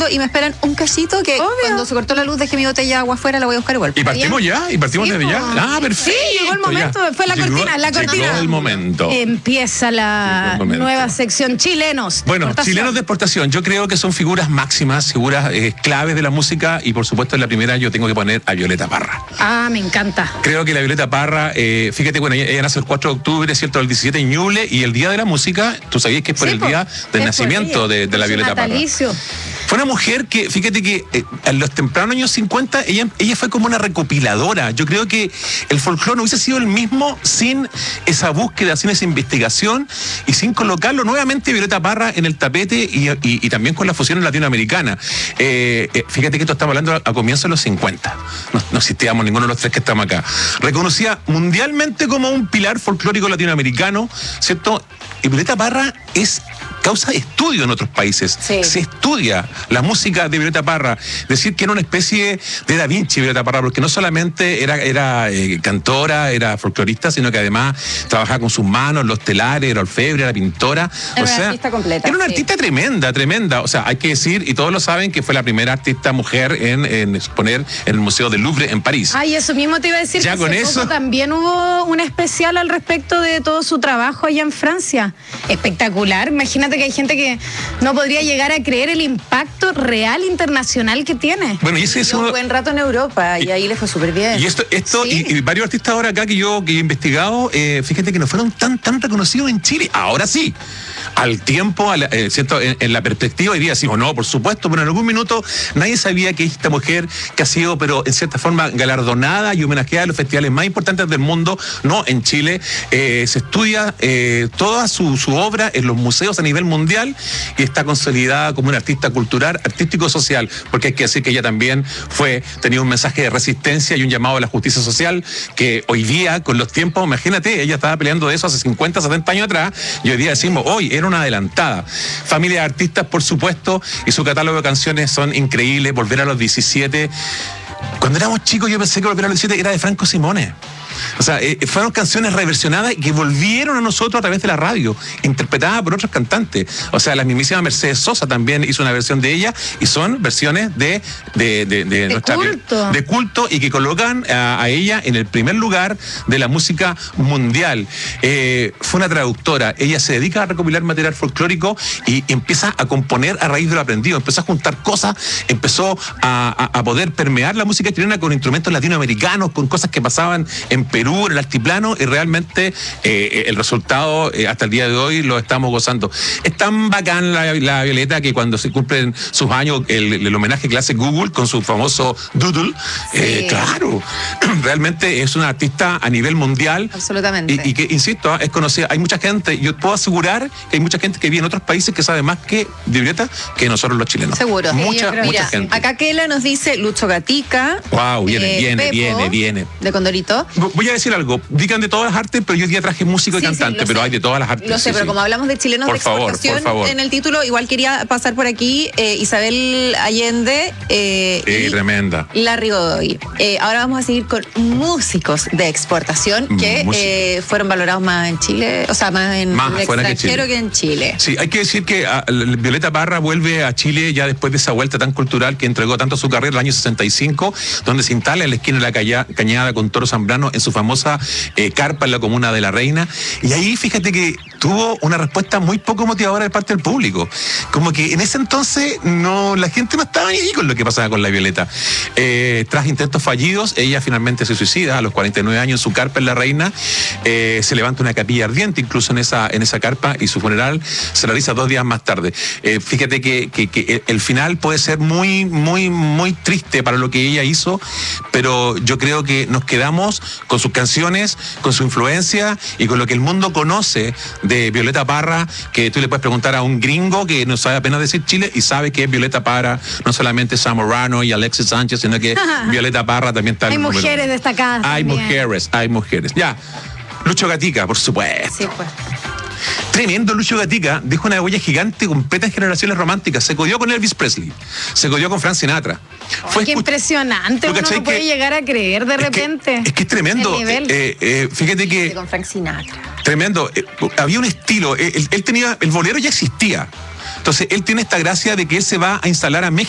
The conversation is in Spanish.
escuchando y me esperan un cachito que cuando se cortó la luz dejé mi botella de agua afuera, la voy a buscar igual. ¿Y partimos ya? ¿Y partimos desde ya? Ah, perfecto. Sí, llegó el momento, fue la cortina. Llegó el momento. Empieza la nueva sección chilenos. Bueno, chilenos de exportación. Yo creo que son figuras máximas, figuras claves de la música y por supuesto en la primera yo tengo que poner a Violeta Parra. Ah, me encanta. Creo que la Violeta Parra, fíjate, bueno, ella nace el 4 de octubre, ¿cierto? El 17 en Ñuble y el Día de la Música, tú sabías que es por el día del nacimiento de la Violeta Parra. Fue una mujer que, fíjate que en los tempranos años 50, ella fue como una recopiladora. Yo creo que el folclore no hubiese sido el mismo sin esa búsqueda, sin esa investigación y sin colocarlo nuevamente Violeta Parra en el tapete y también con la fusión latinoamericana. Fíjate que esto estamos hablando a comienzos de los 50. No existíamos ninguno de los tres que estamos acá. Reconocida mundialmente como un pilar folclórico latinoamericano, ¿cierto? Y Violeta Parra causa estudio en otros países. Sí. Se estudia la música de Violeta Parra. Decir que era una especie de Da Vinci Violeta Parra, porque no solamente era cantora, era folclorista, sino que además trabajaba con sus manos, los telares, era orfebre, era pintora. Era una artista completa. Era una artista tremenda. O sea, hay que decir, y todos lo saben, que fue la primera artista mujer en exponer en el Museo del Louvre en París. Ay, eso mismo te iba a decir. Ya que con eso también hubo un especial al respecto de todo su trabajo allá en Francia. Espectacular. Imagínate que hay gente que no podría llegar a creer el impacto real internacional que tiene. Bueno, y ese es un buen rato en Europa y ahí le fue súper bien. Y esto sí. y varios artistas ahora acá que yo he investigado, fíjate que no fueron tan reconocidos en Chile. Ahora sí. Al tiempo, ¿cierto? En la perspectiva hoy día decimos, no, por supuesto, pero en algún minuto nadie sabía que esta mujer que ha sido, pero en cierta forma, galardonada y homenajeada en los festivales más importantes del mundo, no en Chile, se estudia toda su obra en los museos a nivel mundial y está consolidada como una artista cultural, artístico-social, porque hay que decir que ella también tenía un mensaje de resistencia y un llamado a la justicia social que hoy día, con los tiempos, imagínate, ella estaba peleando de eso hace 50, 70 años atrás y hoy día decimos, hoy era una adelantada. Familia de artistas, por supuesto, y su catálogo de canciones son increíbles. Volver a los 17. Cuando éramos chicos yo pensé que Volver a los 17 era de Franco Simone. O sea, fueron canciones reversionadas que volvieron a nosotros a través de la radio, interpretadas por otros cantantes. O sea, la mismísima Mercedes Sosa también hizo una versión de ella y son versiones de nuestra culto. De culto y que colocan a ella en el primer lugar de la música mundial. Fue una traductora. Ella se dedica a recopilar material folclórico y empieza a componer a raíz de lo aprendido. Empezó a juntar cosas, empezó a poder permear la música chilena con instrumentos latinoamericanos, con cosas que pasaban en Perú, en el altiplano, y realmente el resultado hasta el día de hoy lo estamos gozando. Es tan bacán la Violeta que cuando se cumplen sus años, el homenaje que le hace Google con su famoso Doodle, claro, realmente es una artista a nivel mundial. Absolutamente. Y que, insisto, es conocida. Hay mucha gente, yo puedo asegurar que hay mucha gente que vive en otros países que sabe más que de Violeta que nosotros los chilenos. Seguro. Mucha Mira, gente. Acá Kela nos dice Lucho Gatica. Wow, viene. De Condorito. Voy a decir algo, digan de todas las artes, pero yo hoy día traje músico y cantante, pero hay de todas las artes. Lo sé, pero como hablamos de chilenos de exportación, en el título igual quería pasar por aquí Isabel Allende tremenda. Larry Godoy. Ahora vamos a seguir con músicos de exportación que fueron valorados más en Chile, o sea, más en el extranjero que en Chile. Sí, hay que decir que Violeta Parra vuelve a Chile ya después de esa vuelta tan cultural que entregó tanto su carrera el año 65, donde se instala en la esquina de la Cañada con Toro Zambrano en su famosa carpa en la comuna de La Reina, y ahí fíjate que tuvo una respuesta muy poco motivadora de parte del público, como que en ese entonces la gente no estaba ni ahí con lo que pasaba con la Violeta. Tras intentos fallidos, ella finalmente se suicida a los 49 años en su carpa en La Reina, se levanta una capilla ardiente incluso en esa carpa y su funeral se realiza 2 días más tarde. Fíjate que el final puede ser muy, muy, muy triste para lo que ella hizo, pero yo creo que nos quedamos con sus canciones, con su influencia y con lo que el mundo conoce de Violeta Parra, que tú le puedes preguntar a un gringo que no sabe apenas decir Chile y sabe que es Violeta Parra, no solamente Zamorano y Alexis Sánchez, sino que Violeta Parra también está. Hay mujeres destacadas. Hay mujeres. Ya, Lucho Gatica, por supuesto. Sí, pues. Tremendo Lucho Gatica, dejó una huella gigante completa en generaciones románticas. Se codió con Elvis Presley, se codió con Frank Sinatra. Qué impresionante, uno no puede llegar a creer de repente. Es que es tremendo. Fíjate que con Frank Sinatra. Tremendo. Había un estilo. Él tenía, el bolero ya existía. Entonces, él tiene esta gracia de que él se va a instalar a México.